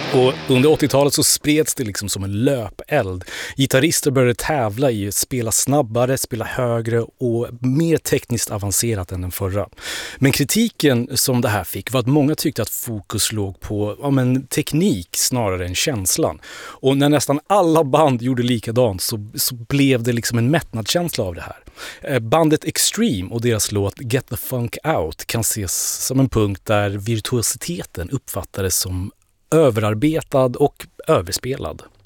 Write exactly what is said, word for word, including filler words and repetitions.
Och under åttiotalet så spreds det liksom som en löpeld. Gitarrister började tävla i att spela snabbare, spela högre och mer tekniskt avancerat än den förra. Men kritiken som det här fick var att många tyckte att fokus låg på ja, men, teknik snarare än känslan. Och när nästan alla band gjorde likadant så, så blev det liksom en mättnadskänsla av det här. Bandet Extreme och deras låt Get the Funk Out kan ses som en punkt där virtuositeten uppfattades som överarbetad och överspelad.